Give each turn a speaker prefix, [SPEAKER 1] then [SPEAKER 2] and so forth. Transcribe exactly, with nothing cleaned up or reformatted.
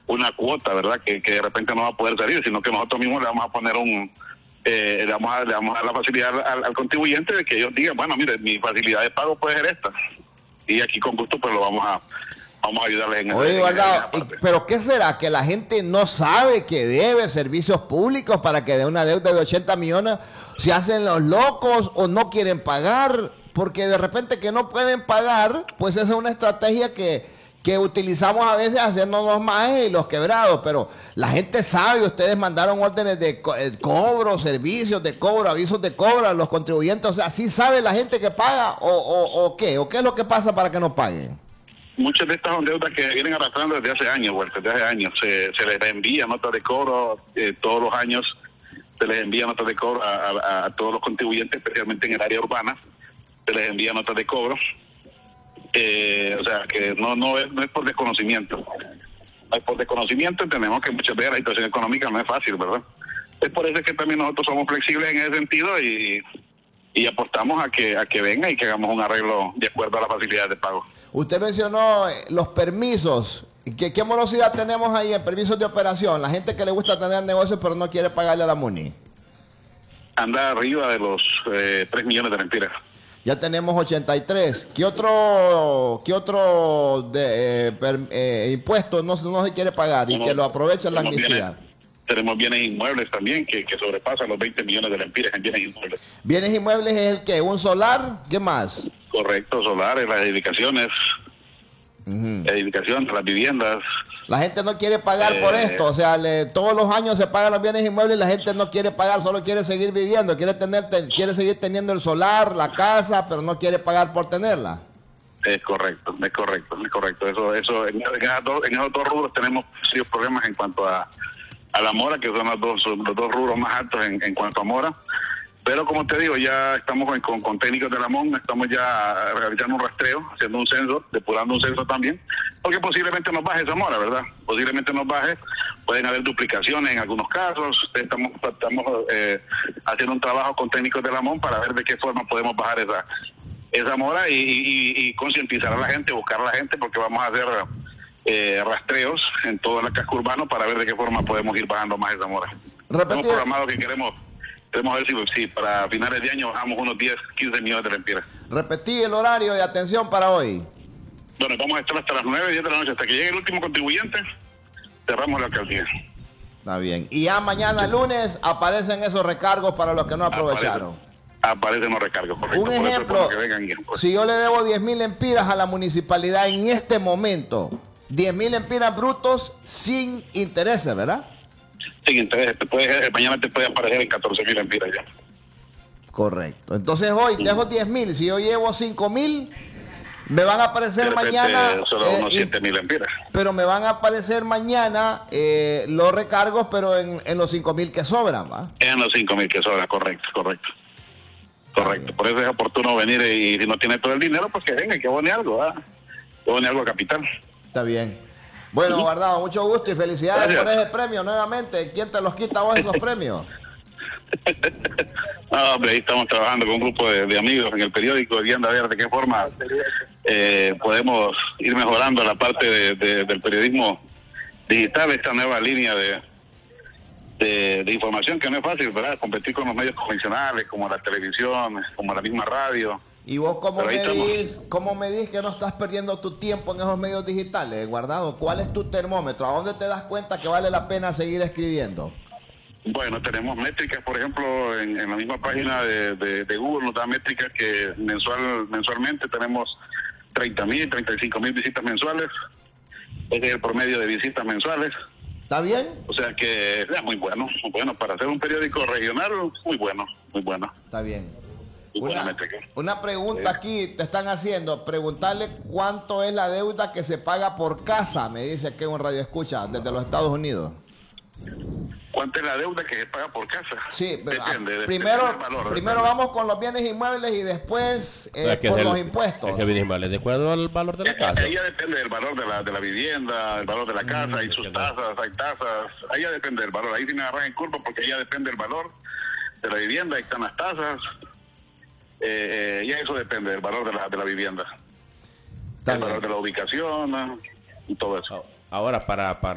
[SPEAKER 1] una cuota, ¿verdad? Que, que de repente no va a poder salir, sino que nosotros mismos le vamos a poner un, eh, le, vamos a, le vamos a dar la facilidad al, al contribuyente de que ellos digan, bueno, mire, mi facilidad de pago puede ser esta. Y aquí con gusto pues lo vamos a, vamos a ayudarles en
[SPEAKER 2] Oye, Guardado, pero ¿qué será? ¿Que la gente no sabe que debe servicios públicos para que de una deuda de ochenta millones se hacen los locos o no quieren pagar? Porque de repente que no pueden pagar, pues esa es una estrategia que, que utilizamos a veces haciendo los majes y los quebrados, pero la gente sabe, ustedes mandaron órdenes de co eh, cobro, servicios de cobro, avisos de cobro a los contribuyentes, o sea, ¿sí sabe la gente que paga o, o, o qué? ¿O qué es lo que pasa para que no paguen?
[SPEAKER 1] Muchas de estas son deudas que vienen arrastrando desde hace años, bueno, desde hace años. Se, se les envía notas de cobro eh, todos los años, se les envía notas de cobro a, a, a todos los contribuyentes, especialmente en el área urbana, se les envía notas de cobro. Eh, o sea, que no no es, no es por desconocimiento. No es por desconocimiento, entendemos que muchas veces la situación económica no es fácil, ¿verdad? Es por eso que también nosotros somos flexibles en ese sentido y, y apostamos a que, a que venga y que hagamos un arreglo de acuerdo a las facilidades de pago.
[SPEAKER 2] Usted mencionó los permisos. ¿Qué, qué morosidad tenemos ahí en permisos de operación? La gente que le gusta tener negocios pero no quiere pagarle a la MUNI.
[SPEAKER 1] Anda arriba de los eh, tres millones de lempiras.
[SPEAKER 2] Ya tenemos ochenta y tres. ¿Qué otro, qué otro de, eh, per, eh, impuesto no, no se quiere pagar y tenemos, que lo aprovechen la amnistía?
[SPEAKER 1] Bienes, tenemos bienes inmuebles también que, que sobrepasan los veinte millones de lempiras en bienes inmuebles.
[SPEAKER 2] ¿Bienes inmuebles es el qué? ¿Un solar? ¿Qué más?
[SPEAKER 1] Correcto, solares, las edificaciones, uh-huh. edificaciones, las viviendas.
[SPEAKER 2] La gente no quiere pagar eh, por esto, o sea, le, todos los años se pagan los bienes inmuebles y la gente no quiere pagar, solo quiere seguir viviendo, quiere tener, te, quiere seguir teniendo el solar, la casa, pero no quiere pagar por tenerla.
[SPEAKER 1] Es correcto, es correcto, es correcto. Eso, eso, en, en, esos, dos, en esos dos rubros tenemos serios problemas en cuanto a, a la mora, que son los dos, los dos rubros más altos en, en cuanto a mora. Pero como te digo, ya estamos con, con, con técnicos de la M O N, estamos ya realizando un rastreo, haciendo un censo, depurando un censo también, porque posiblemente nos baje esa mora, ¿verdad? Posiblemente nos baje, pueden haber duplicaciones en algunos casos, estamos, estamos eh, haciendo un trabajo con técnicos de la M O N para ver de qué forma podemos bajar esa, esa mora y, y, y concientizar a la gente, buscar a la gente, porque vamos a hacer eh, rastreos en todo el casco urbano para ver de qué forma podemos ir bajando más esa mora. Repetir. Hemos programado que queremos... Queremos ver si, si para finales de año bajamos unos diez, quince millones de lempiras.
[SPEAKER 2] Repetí el horario de atención para hoy.
[SPEAKER 1] Bueno, vamos a estar hasta las nueve, diez de la noche, hasta que llegue el último contribuyente, cerramos la alcaldía.
[SPEAKER 2] Está bien. Y ya mañana lunes aparecen esos recargos para los que no aprovecharon.
[SPEAKER 1] Aparecen, aparecen los recargos, correcto.
[SPEAKER 2] Un ejemplo, que vengan, pues. Si yo le debo diez mil lempiras a la municipalidad en este momento, diez mil lempiras brutos sin intereses, ¿verdad?
[SPEAKER 1] Sin interés, te puede, mañana te puede aparecer en catorce mil lempiras ya.
[SPEAKER 2] Correcto. Entonces hoy sí. Dejo diez mil. Si yo llevo cinco mil, me van a aparecer mañana.
[SPEAKER 1] Solo eh, unos siete mil lempiras.
[SPEAKER 2] Pero me van a aparecer mañana eh, los recargos, pero en, en los cinco mil que sobran, ¿va?
[SPEAKER 1] En los cinco mil que sobran, correcto, correcto. Correcto. Por eso es oportuno venir y, y si no tiene todo el dinero, pues que venga y que abone algo, ¿va? Que abone algo a capital.
[SPEAKER 2] Está bien. Bueno, Guardado, mucho gusto y felicidades. Gracias. Por ese premio nuevamente. ¿Quién te los quita vos esos premios?
[SPEAKER 1] No, hombre, ahí estamos trabajando con un grupo de, de amigos en el periódico, viendo a ver de qué forma eh, podemos ir mejorando la parte de, de, del periodismo digital, esta nueva línea de, de, de información que no es fácil, ¿verdad? Competir con los medios convencionales, como la televisión, como la misma radio.
[SPEAKER 2] ¿Y vos cómo medís, cómo medís que no estás perdiendo tu tiempo en esos medios digitales, Guardado? ¿Cuál es tu termómetro? ¿A dónde te das cuenta que vale la pena seguir escribiendo?
[SPEAKER 1] Bueno, tenemos métricas, por ejemplo, en, en la misma página de, de, de Google nos da métricas que mensual mensualmente tenemos treinta mil, treinta y cinco mil visitas mensuales. Ese es el promedio de visitas mensuales.
[SPEAKER 2] ¿Está bien?
[SPEAKER 1] O sea que es muy bueno, muy bueno. Para hacer un periódico regional, muy bueno, muy bueno.
[SPEAKER 2] Está bien. Una, una pregunta aquí te están haciendo, preguntarle cuánto es la deuda que se paga por casa, me dice que un radio escucha desde los Estados Unidos.
[SPEAKER 1] ¿Cuánto es la deuda que se paga por casa?
[SPEAKER 2] Sí, depende, primero, depende valor, primero depende. Vamos con los bienes inmuebles y después eh, o sea, por los el, impuestos.
[SPEAKER 3] Es que bienes inmuebles, ¿de acuerdo al valor de la casa?
[SPEAKER 1] Ahí ya depende del valor de la, de la vivienda, el valor de la casa, mm, hay sus tasas, hay tasas, ahí ya depende del valor, ahí sí me agarran en curva porque ahí ya depende del valor de la vivienda, ahí están las tasas. Eh, eh, ya eso depende del valor de la, de la vivienda, el valor de la ubicación, ¿no? Y todo eso.
[SPEAKER 3] Ahora, para, para